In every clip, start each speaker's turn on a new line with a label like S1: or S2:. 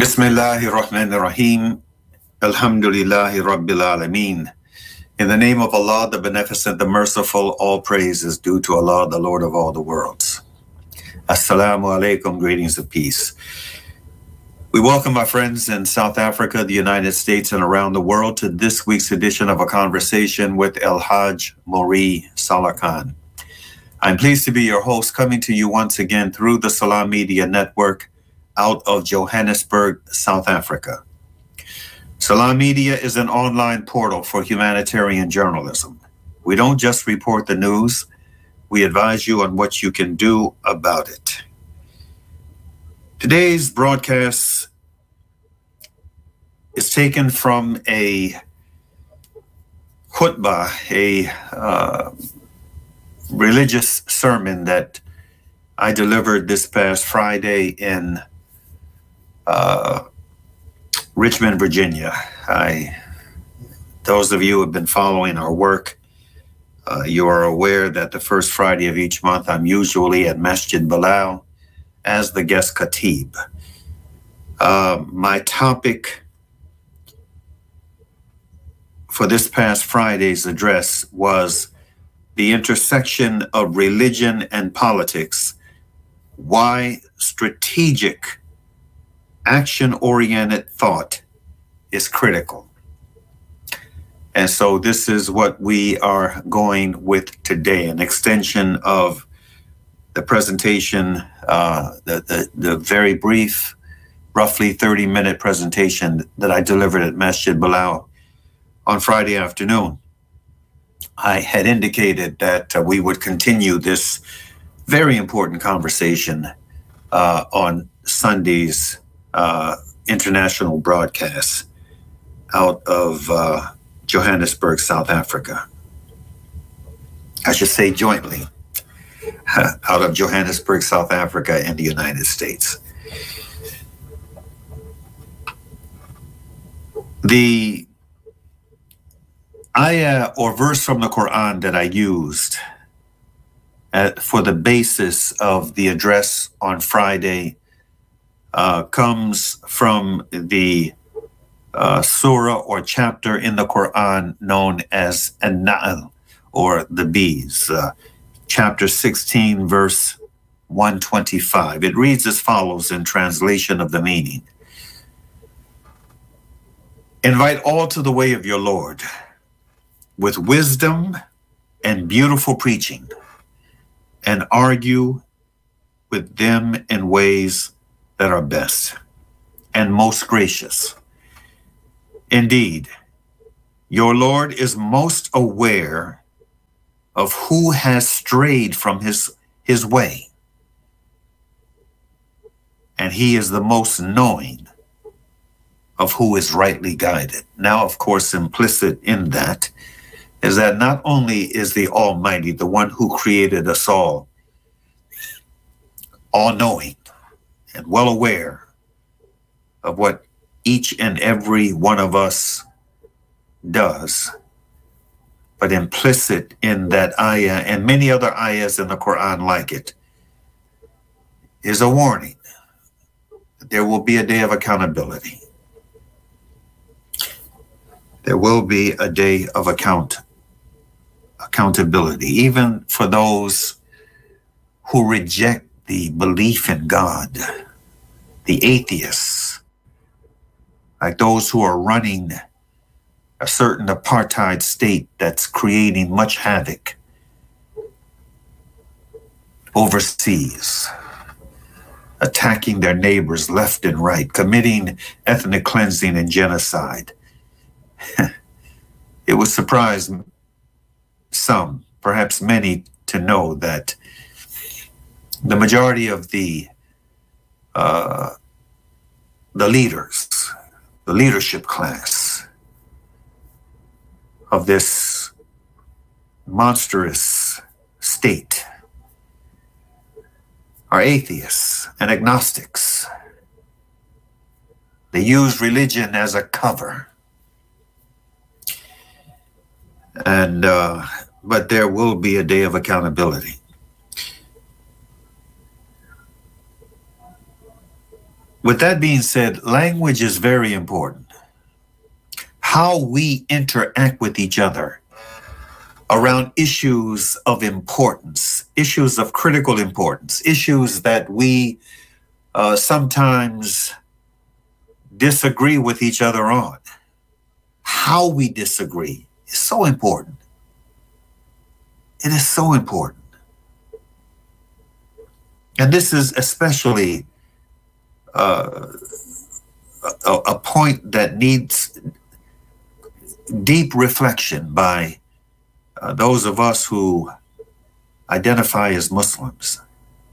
S1: Bismillahir Rahmanir Rahim. Alhamdulillahi Rabbil Alameen. In the name of Allah, the Beneficent, the Merciful, all praise is due to Allah, the Lord of all the worlds. Assalamu alaikum, greetings of peace. We welcome our friends in South Africa, the United States, and around the world to this week's edition of A Conversation with El Hajj Mauri Salah Khan. I'm pleased to be your host, coming to you once again through the Salam Media Network out of Johannesburg, South Africa. Salam Media is an online portal for humanitarian journalism. We don't just report the news, we advise you on what you can do about it. Today's broadcast is taken from a khutbah, a religious sermon that I delivered this past Friday in Richmond, Virginia. Those of you who have been following our work, you are aware that the first Friday of each month, I'm usually at Masjid Bilal as the guest khatib. My topic for this past Friday's address was the intersection of religion and politics, why strategic, action-oriented thought is critical. And so this is what we are going with today, an extension of the presentation, the very brief, roughly 30-minute presentation that I delivered at Masjid Bilal on Friday afternoon. I had indicated that we would continue this very important conversation on Sunday's international broadcast out of Johannesburg, South Africa. I should say jointly, out of Johannesburg, South Africa, and the United States. The ayah or verse from the Quran that I used for the basis of the address on Friday comes from the surah or chapter in the Quran known as An-Nahl, or the bees, chapter 16, verse 125. It reads as follows in translation of the meaning. Invite all to the way of your Lord with wisdom and beautiful preaching, and argue with them in ways that are best and most gracious. Indeed, your Lord is most aware of who has strayed from his way, and he is the most knowing of who is rightly guided. Now, of course, implicit in that is that not only is the Almighty, the one who created us all knowing and well aware of what each and every one of us does, but implicit in that ayah and many other ayahs in the Quran like it is a warning that there will be a day of accountability. There will be a day of accountability, even for those who reject the belief in God, the atheists, like those who are running a certain apartheid state that's creating much havoc overseas, attacking their neighbors left and right, committing ethnic cleansing and genocide. It would surprise some, perhaps many, to know that the majority of the leaders, the leadership class of this monstrous state are atheists and agnostics. They use religion as a cover. And but there will be a day of accountability. With that being said, language is very important. How we interact with each other around issues of importance, issues of critical importance, issues that we sometimes disagree with each other on. How we disagree is so important. It is so important. And this is especially a point that needs deep reflection by those of us who identify as Muslims.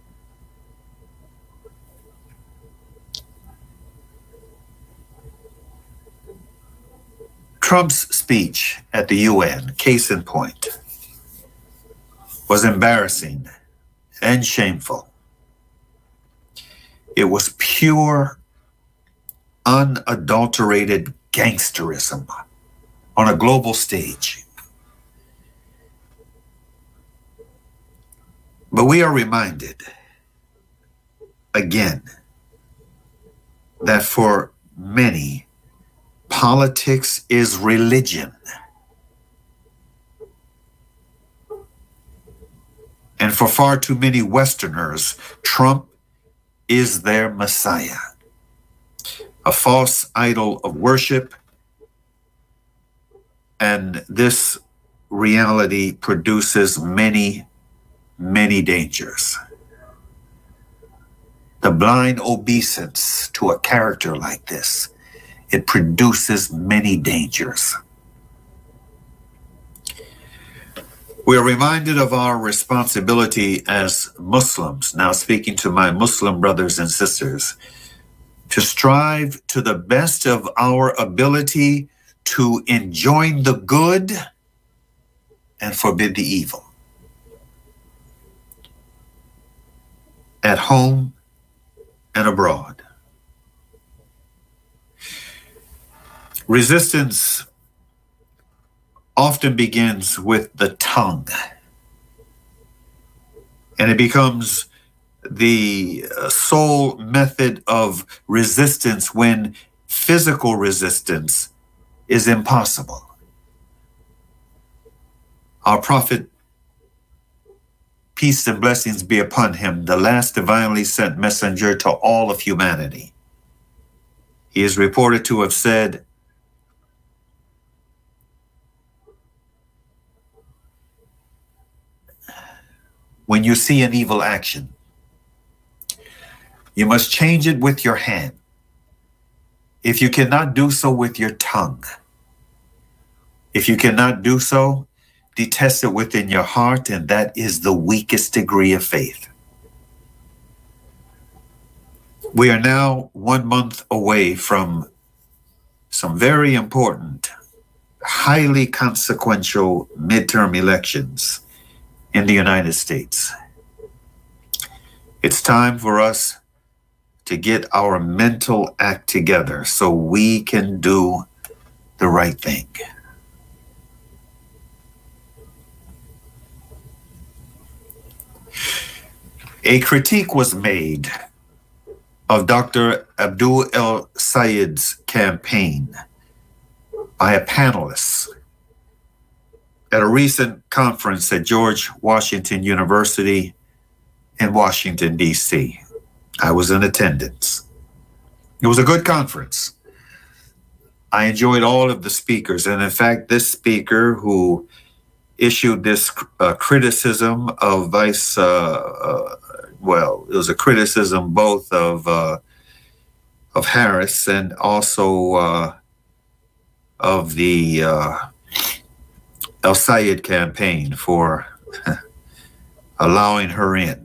S1: Trump's speech at the UN, case in point, was embarrassing and shameful. It was pure, unadulterated gangsterism on a global stage. But we are reminded again that for many, politics is religion. And for far too many Westerners, Trump is their Messiah, a false idol of worship. And this reality produces many, many dangers. The blind obeisance to a character like this, it produces many dangers. We are reminded of our responsibility as Muslims, now speaking to my Muslim brothers and sisters, to strive to the best of our ability to enjoin the good and forbid the evil. At home and abroad. Resistance often begins with the tongue, and it becomes the sole method of resistance when physical resistance is impossible. Our prophet, peace and blessings be upon him, the last divinely sent messenger to all of humanity, he is reported to have said, when you see an evil action, you must change it with your hand. If you cannot do so with your tongue, if you cannot do so, detest it within your heart, and that is the weakest degree of faith. We are now 1 month away from some very important, highly consequential midterm elections in the United States. It's time for us to get our mental act together so we can do the right thing. A critique was made of Dr. Abdul El-Sayed's campaign by a panelist at a recent conference at George Washington University in Washington, D.C. I was in attendance. It was a good conference. I enjoyed all of the speakers. And in fact, this speaker who issued this criticism of it was a criticism both of Harris and also of the El-Sayed campaign for allowing her in.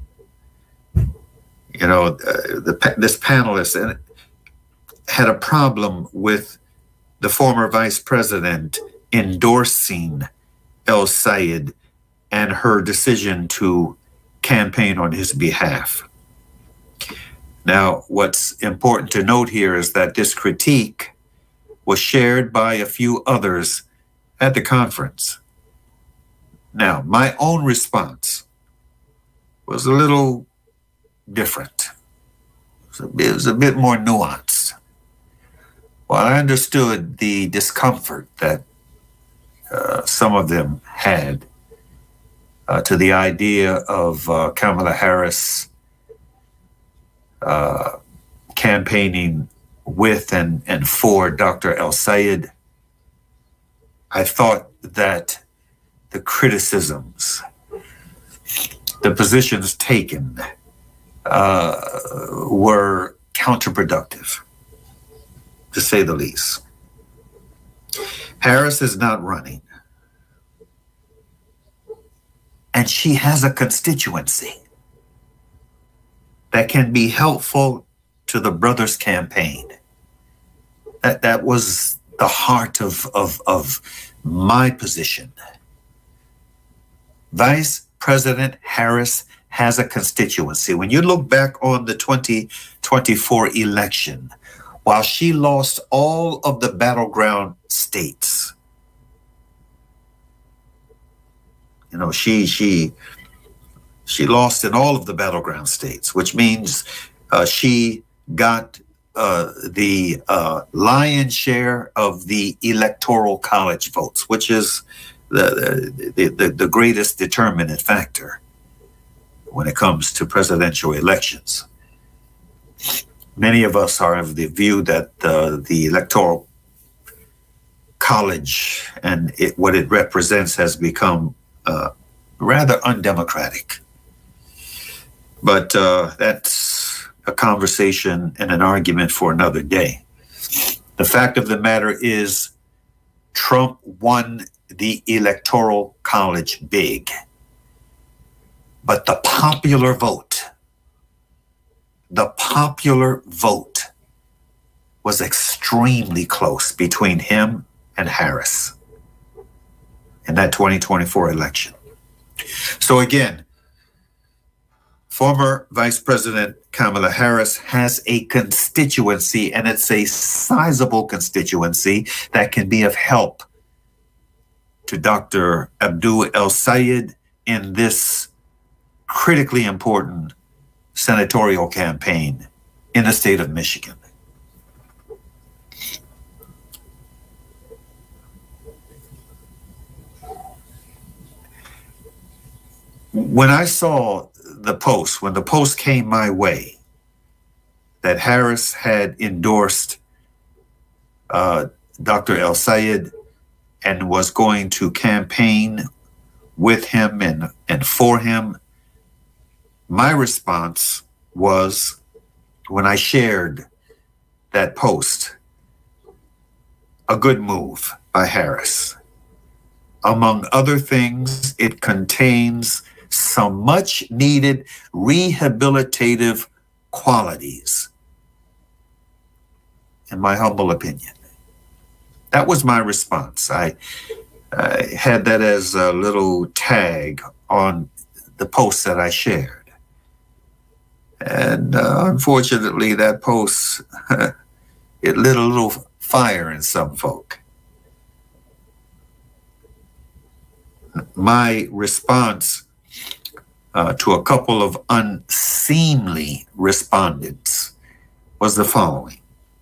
S1: You know, this panelist had a problem with the former vice president endorsing El-Sayed and her decision to campaign on his behalf. Now, what's important to note here is that this critique was shared by a few others at the conference. Now, my own response was a little different. It was a bit more nuanced. Well, I understood the discomfort that some of them had to the idea of Kamala Harris campaigning with and for Dr. El-Sayed. I thought that the criticisms, the positions taken were counterproductive, to say the least. Harris is not running, and she has a constituency that can be helpful to the brothers' campaign. That was the heart of my position. Vice President Harris has a constituency. When you look back on the 2024 election, while she lost all of the battleground states, you know, she lost in all of the battleground states, which means she got the lion's share of the electoral college votes, which is the greatest determinant factor when it comes to presidential elections. Many of us are of the view that the electoral college and what it represents has become rather undemocratic. But that's a conversation and an argument for another day. The fact of the matter is, Trump won the electoral college big. But the popular vote was extremely close between him and Harris in that 2024 election. So again, former Vice President Kamala Harris has a constituency, and it's a sizable constituency that can be of help to Dr. Abdul El-Sayed in this critically important senatorial campaign in the state of Michigan. When I saw the post, when the post came my way, that Harris had endorsed Dr. El-Sayed and was going to campaign with him and for him, my response was, when I shared that post, a good move by Harris. Among other things, it contains some much needed rehabilitative qualities, in my humble opinion. That was my response. I had that as a little tag on the post that I shared. And unfortunately, that post, it lit a little fire in some folk. My response to a couple of unseemly respondents was the following.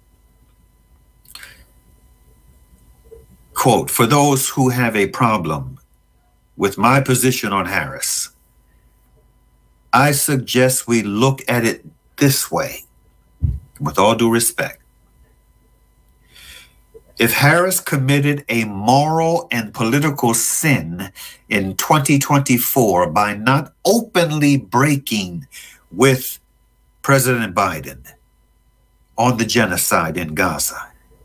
S1: Quote, for those who have a problem with my position on Harris, I suggest we look at it this way, with all due respect. If Harris committed a moral and political sin in 2024 by not openly breaking with President Biden on the genocide in Gaza,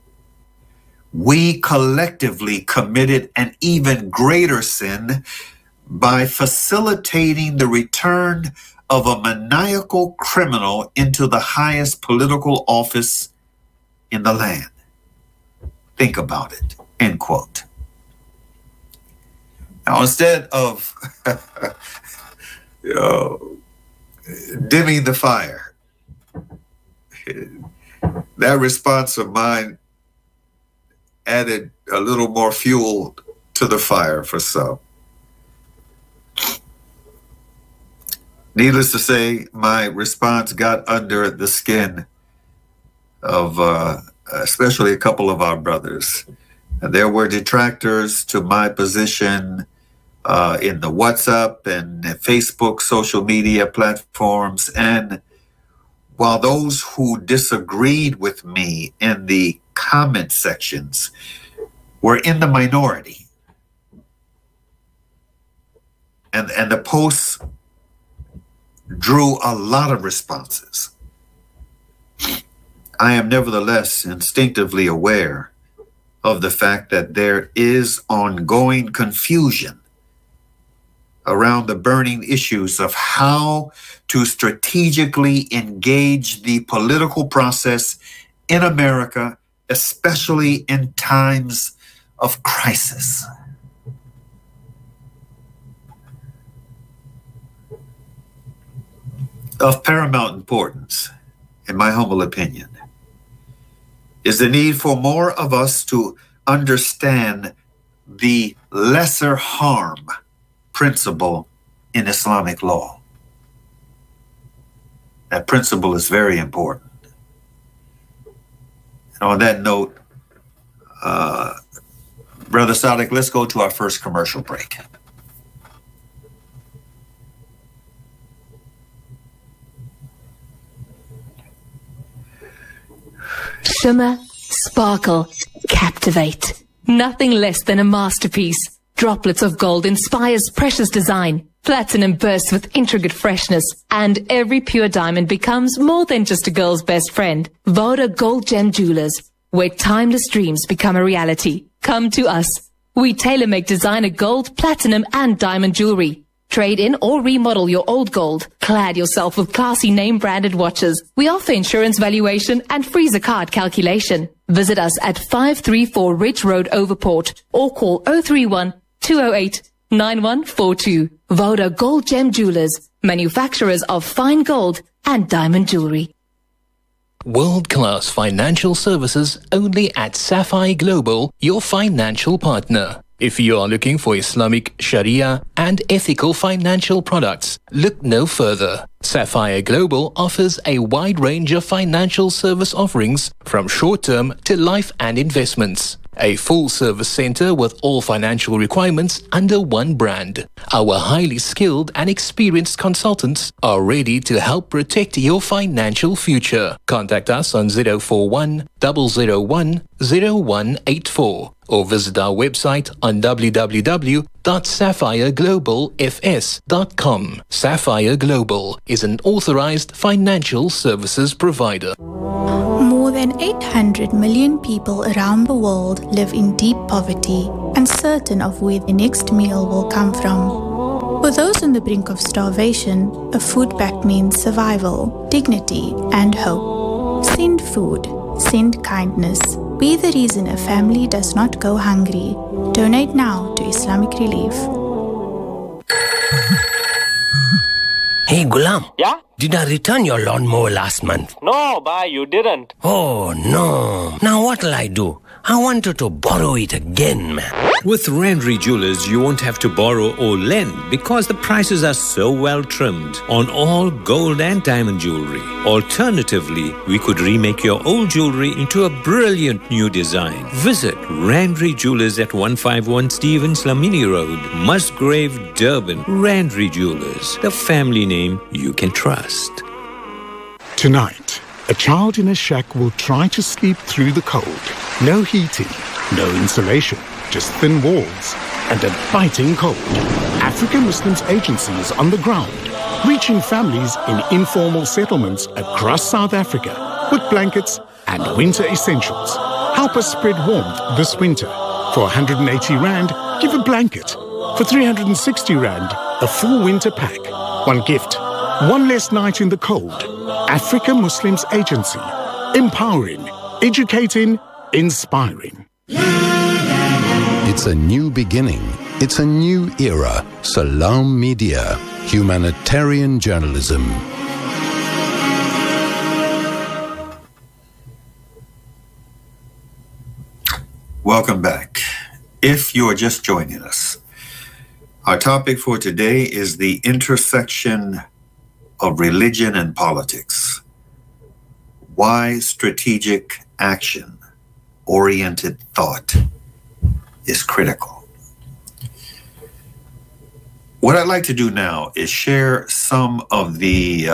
S1: we collectively committed an even greater sin by facilitating the return of a maniacal criminal into the highest political office in the land. Think about it, end quote. Now, instead of dimming the fire, that response of mine added a little more fuel to the fire for some. Needless to say, my response got under the skin of especially a couple of our brothers. There were detractors to my position in the WhatsApp and Facebook social media platforms. And while those who disagreed with me in the comment sections were in the minority, and the posts drew a lot of responses, I am nevertheless instinctively aware of the fact that there is ongoing confusion around the burning issues of how to strategically engage the political process in America, especially in times of crisis. Of paramount importance, in my humble opinion, is the need for more of us to understand the lesser harm principle in Islamic law. That principle is very important. And on that note, Brother Sadiq, let's go to our first commercial break.
S2: Shimmer, sparkle, captivate. Nothing less than a masterpiece. Droplets of gold inspires precious design. Platinum bursts with intricate freshness. And every pure diamond becomes more than just a girl's best friend. Voda Gold Gem Jewelers, where timeless dreams become a reality. Come to us. We tailor-make designer gold, platinum, and diamond jewelry. Trade in or remodel your old gold. Clad yourself with classy name-branded watches. We offer insurance valuation and freezer card calculation. Visit us at 534 Ridge Road, Overport, or call 031-208-9142. Voda Gold Gem Jewelers, manufacturers of fine gold and diamond jewelry.
S3: World-class financial services only at Sapphire Global, your financial partner. If you are looking for Islamic Sharia and ethical financial products, look no further. Sapphire Global offers a wide range of financial service offerings from short-term to life and investments. A full-service center with all financial requirements under one brand. Our highly skilled and experienced consultants are ready to help protect your financial future. Contact us on 041 001 0184 or visit our website on www.sapphireglobalfs.com. Sapphire Global is an authorized financial services provider.
S4: More than 800 million people around the world live in deep poverty, uncertain of where the next meal will come from. For those on the brink of starvation, a food pack means survival, dignity, and hope. Send food. Send kindness. Be the reason a family does not go hungry. Donate now to Islamic Relief.
S5: Hey, Ghulam.
S6: Yeah?
S5: Did I return your lawnmower last month?
S6: No, bhai, you didn't.
S5: Oh, no. Now what'll I do? I wanted to borrow it again, man.
S7: With Randry Jewelers, you won't have to borrow or lend because the prices are so well trimmed on all gold and diamond jewelry. Alternatively, we could remake your old jewelry into a brilliant new design. Visit Randry Jewelers at 151 Stevens Lamini Road, Musgrave, Durban. Randry Jewelers, the family name you can trust.
S8: Tonight, a child in a shack will try to sleep through the cold. No heating, no insulation, just thin walls and a biting cold. African Muslims Agency is on the ground, reaching families in informal settlements across South Africa with blankets and winter essentials. Help us spread warmth this winter. For 180 Rand, give a blanket. For 360 Rand, a full winter pack. One gift, one less night in the cold. African Muslims Agency. Empowering, educating, inspiring.
S9: It's a new beginning. It's a new era. Salam Media. Humanitarian journalism.
S1: Welcome back. If you are just joining us, our topic for today is the intersection of religion and politics, why strategic action oriented thought is critical. What I'd like to do now is share some of the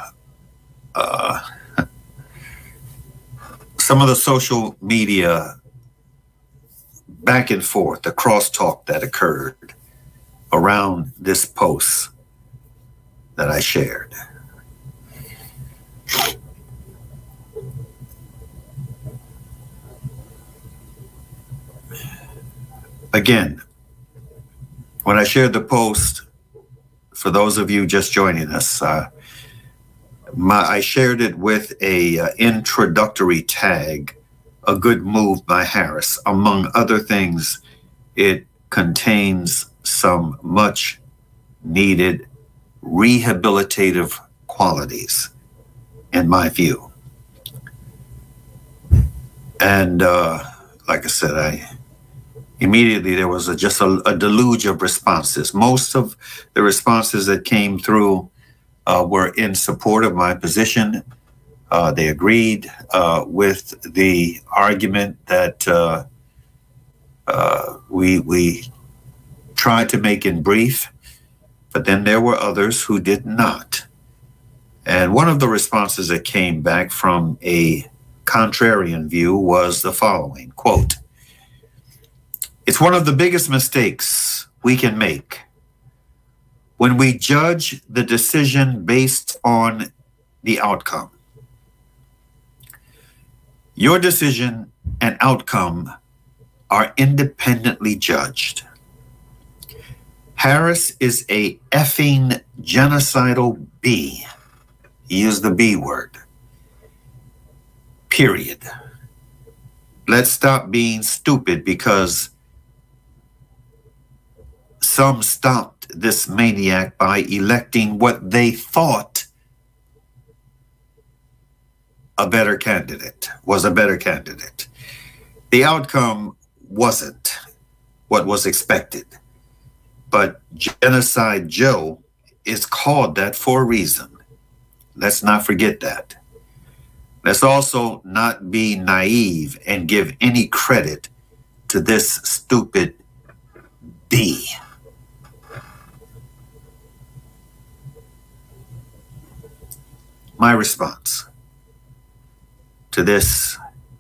S1: social media back and forth, the crosstalk that occurred around this post that I shared. Again, when I shared the post, for those of you just joining us, I shared it with a introductory tag, "A Good Move" by Harris. Among other things, it contains some much needed rehabilitative qualities, in my view. And like I said, immediately there was just a deluge of responses. Most of the responses that came through were in support of my position. They agreed with the argument that we tried to make in brief, but then there were others who did not. And one of the responses that came back from a contrarian view was the following, quote, "It's one of the biggest mistakes we can make when we judge the decision based on the outcome. Your decision and outcome are independently judged. Harris is a effing genocidal B." He used the B word. Period. Let's stop being stupid because some stopped this maniac by electing what they thought was a better candidate. The outcome wasn't what was expected, but Genocide Joe is called that for a reason. Let's not forget that. Let's also not be naive and give any credit to this stupid B. My response to this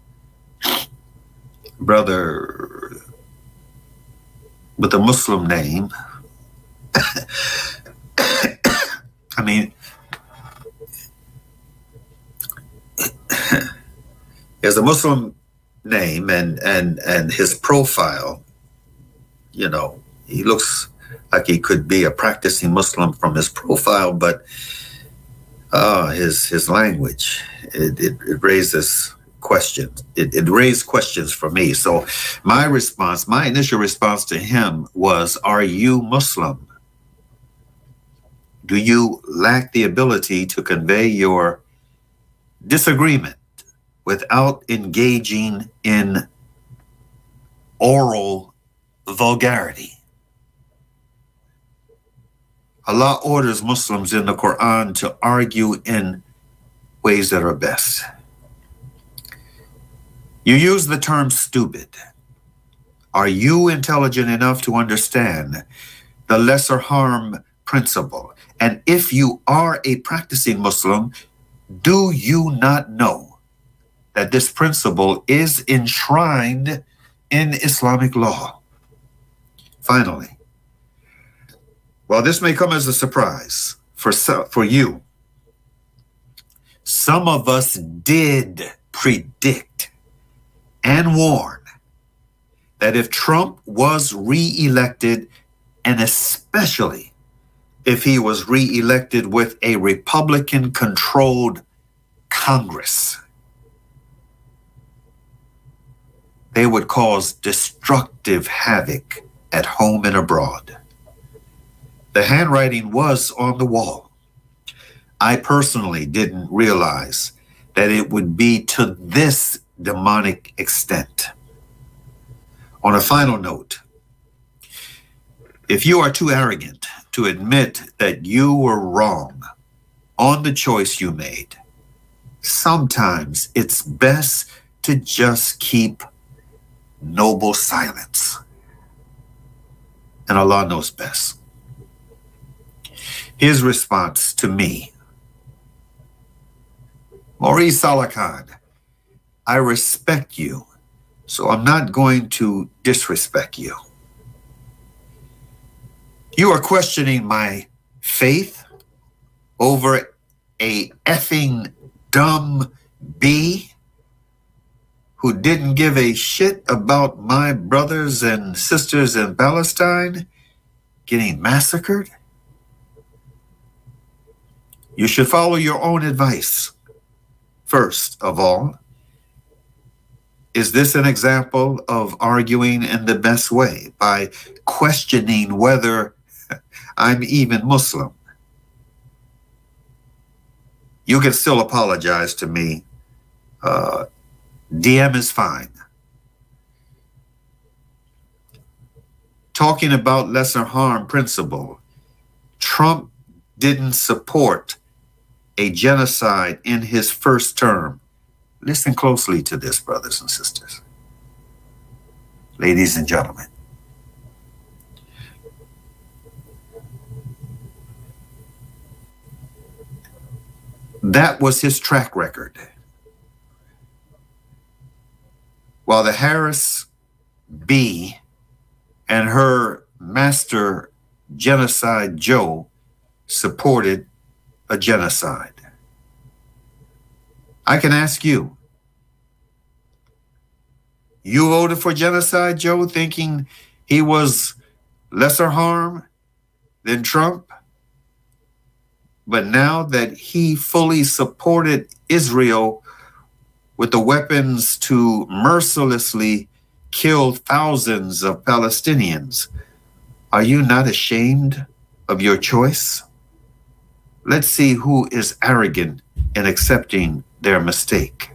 S1: brother with a Muslim name, I mean, he has a Muslim name and his profile, you know, he looks like he could be a practicing Muslim from his profile, but his language, it raises questions. It raised questions for me. So my initial response to him was, are you Muslim? Do you lack the ability to convey your disagreement without engaging in oral vulgarity? Allah orders Muslims in the Quran to argue in ways that are best. You use the term stupid. Are you intelligent enough to understand the lesser harm principle? And if you are a practicing Muslim, do you not know that this principle is enshrined in Islamic law? Finally, while this may come as a surprise for you, some of us did predict and warn that if Trump was re-elected, and especially if he was re-elected with a Republican-controlled Congress, they would cause destructive havoc at home and abroad. The handwriting was on the wall. I personally didn't realize that it would be to this demonic extent. On a final note, if you are too arrogant to admit that you were wrong on the choice you made. Sometimes it's best to just keep noble silence. And Allah knows best. His response to me, Maurice Salakhand, I respect you, so I'm not going to disrespect you. You are questioning my faith over a effing dumb bee who didn't give a shit about my brothers and sisters in Palestine getting massacred? You should follow your own advice. First of all, is this an example of arguing in the best way by questioning whether I'm even Muslim? You can still apologize to me. DM is fine. Talking about lesser harm principle, Trump didn't support a genocide in his first term. Listen closely to this, brothers and sisters. Ladies and gentlemen. That was his track record. While the Harris B and her master genocide Joe supported a genocide. I can ask you, you voted for genocide Joe thinking he was lesser harm than Trump? But now that he fully supported Israel with the weapons to mercilessly kill thousands of Palestinians, are you not ashamed of your choice? Let's see who is arrogant in accepting their mistake.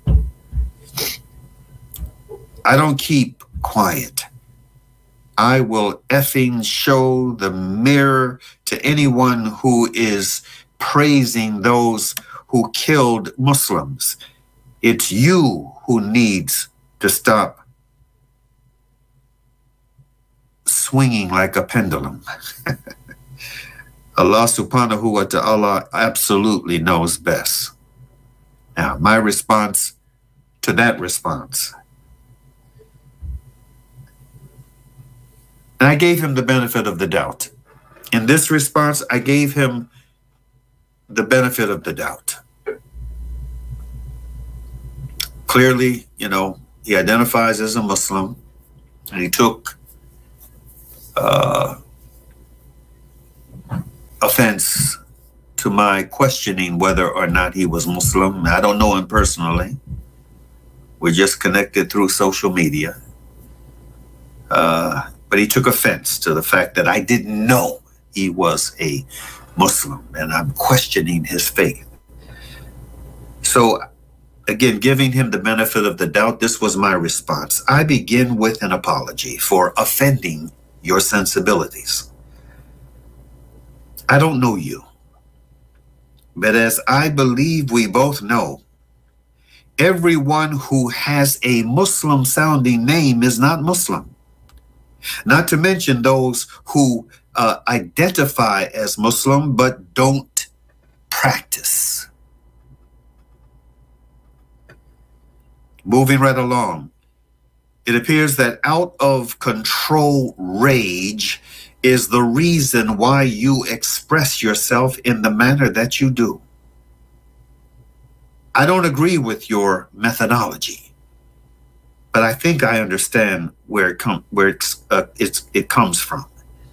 S1: I don't keep quiet. I will effing show the mirror to anyone who is praising those who killed Muslims. It's you who needs to stop swinging like a pendulum. Allah subhanahu wa ta'ala absolutely knows best. Now, my response to that response. And I gave him the benefit of the doubt. In this response, I gave him the benefit of the doubt. Clearly, he identifies as a Muslim, and he took offense to my questioning whether or not he was Muslim. I don't know him personally. We're just connected through social media. But he took offense to the fact that I didn't know he was a Muslim, and I'm questioning his faith. So, again, giving him the benefit of the doubt, this was my response. I begin with an apology for offending your sensibilities. I don't know you, but as I believe we both know, everyone who has a Muslim-sounding name is not Muslim. Not to mention those who identify as Muslim but don't practice. Moving right along, it appears that out of control rage is the reason why you express yourself in the manner that you do. I don't agree with your methodology, but I think I understand where it comes from.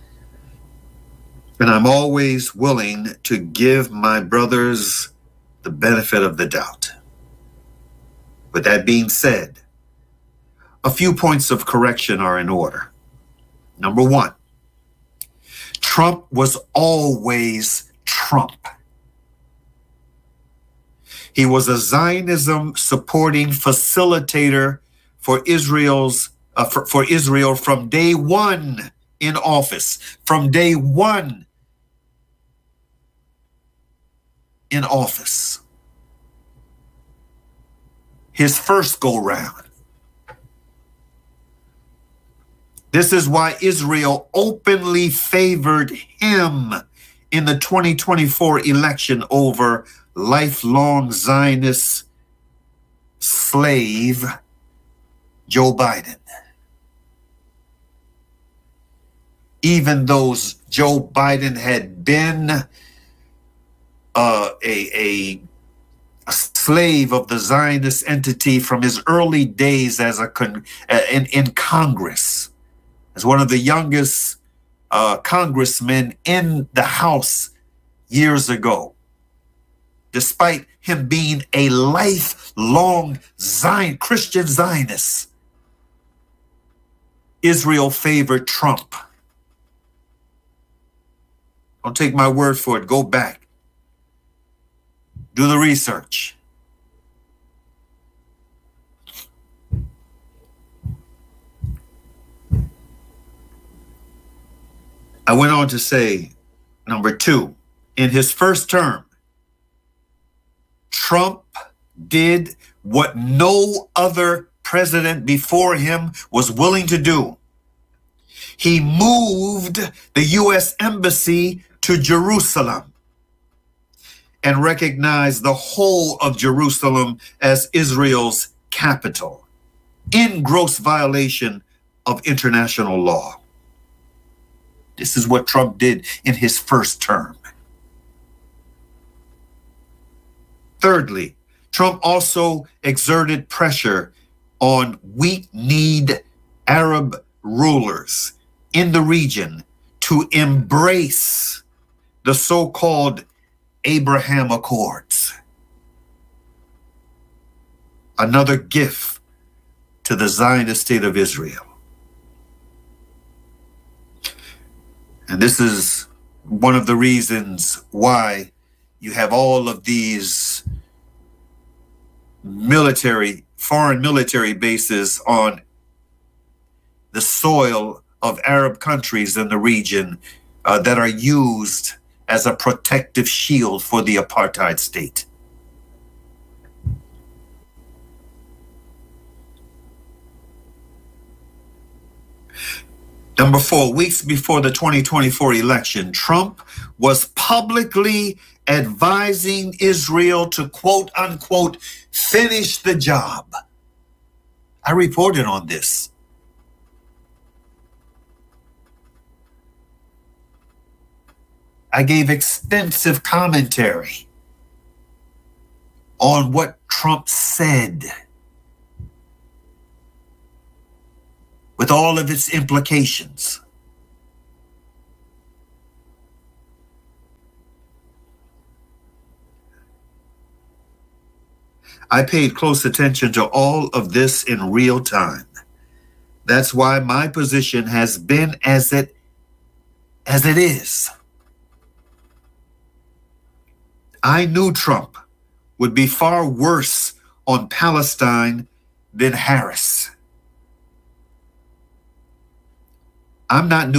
S1: And I'm always willing to give my brothers the benefit of the doubt. With that being said, a few points of correction are in order. Number one, Trump was always Trump. He was a Zionism supporting facilitator for Israel from day one in office. From day one, in office, his first go round. This is why Israel openly favored him in the 2024 election over lifelong Zionist slave Joe Biden. Even though Joe Biden had been a slave of the Zionist entity from his early days as in Congress, as one of the youngest congressmen in the House years ago. Despite him being a lifelong Christian Zionist, Israel favored Trump. Don't take my word for it. Go back. Do the research. I went on to say, number two, in his first term, Trump did what no other president before him was willing to do. He moved the U.S. Embassy to Jerusalem and recognized the whole of Jerusalem as Israel's capital, in gross violation of international law. This is what Trump did in his first term. Thirdly, Trump also exerted pressure on weak-kneed Arab rulers in the region to embrace the so-called Abraham Accords, another gift to the Zionist state of Israel. And this is one of the reasons why you have all of these foreign military bases on the soil of Arab countries in the region that are used as a protective shield for the apartheid state. Number 4, weeks before the 2024 election, Trump was publicly advising Israel to, quote unquote, finish the job. I reported on this. I gave extensive commentary on what Trump said, with all of its implications. I paid close attention to all of this in real time. That's why my position has been as it is. I knew Trump would be far worse on Palestine than Harris. I'm not